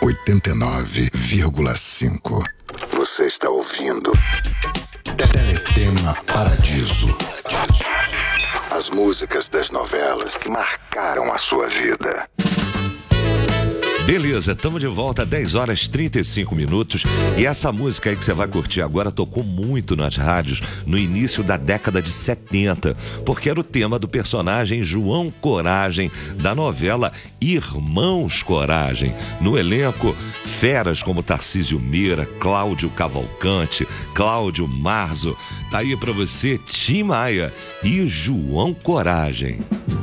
89,5. Você está ouvindo Teletema Paradiso. As músicas das novelas que marcaram a sua vida. Beleza, estamos de volta, 10 horas 35 minutos. E essa música aí que você vai curtir agora tocou muito nas rádios no início da década de 70, porque era o tema do personagem João Coragem, da novela Irmãos Coragem. No elenco, feras como Tarcísio Meira, Cláudio Cavalcante, Cláudio Marzo. Tá aí pra você, Tim Maia e João Coragem.